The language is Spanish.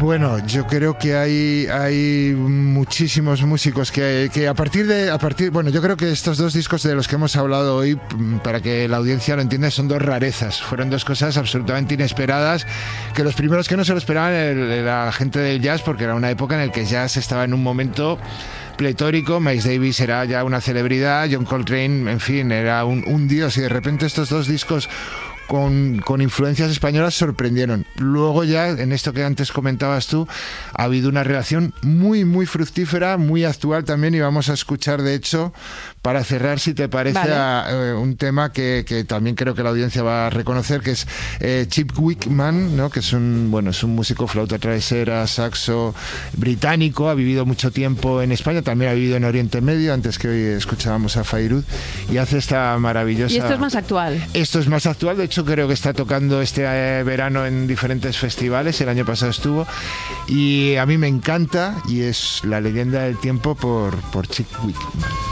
Bueno, yo creo que hay muchísimos músicos que a partir, bueno, yo creo que estos dos discos de los que hemos hablado hoy, para que la audiencia lo entienda, son dos rarezas. Fueron dos cosas absolutamente inesperadas, que los primeros que no se lo esperaban era la gente del jazz, porque era una época en la que el jazz estaba en un momento pletórico. Miles Davis era ya una celebridad, John Coltrane, en fin, era un dios, y de repente estos dos discos con influencias españolas sorprendieron. Luego ya, en esto que antes comentabas tú, ha habido una relación muy, muy fructífera, muy actual también, y vamos a escuchar, de hecho, para cerrar, si te parece, un tema que también creo que la audiencia va a reconocer, que es Chip Wickman, ¿no? Que es un músico flauta travesera, saxo británico, ha vivido mucho tiempo en España, también ha vivido en Oriente Medio, antes que hoy escuchábamos a Fairuz, y hace esta maravillosa... Y esto es más actual. Esto es más actual, de hecho creo que está tocando este verano en diferentes festivales, el año pasado estuvo, y a mí me encanta, y es La leyenda del tiempo por Chip Wickman.